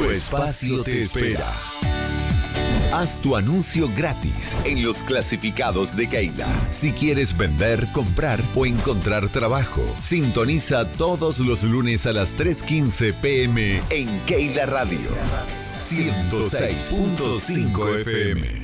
Tu espacio te espera. Haz tu anuncio gratis en los clasificados de Keila. Si quieres vender, comprar o encontrar trabajo, sintoniza todos los lunes a las 3:15 p.m. en Keila Radio 106.5 FM.